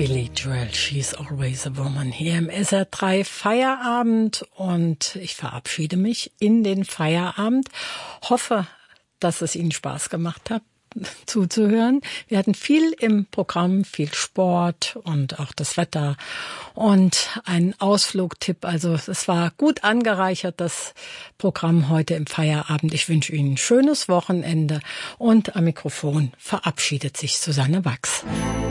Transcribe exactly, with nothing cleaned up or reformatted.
Billy Joel, She's Always a Woman, hier im S R drei Feierabend, und ich verabschiede mich in den Feierabend. Hoffe, dass es Ihnen Spaß gemacht hat, zuzuhören. Wir hatten viel im Programm, viel Sport und auch das Wetter und einen Ausflugtipp. Also es war gut angereichert, das Programm heute im Feierabend. Ich wünsche Ihnen ein schönes Wochenende, und am Mikrofon verabschiedet sich Susanne Wachs.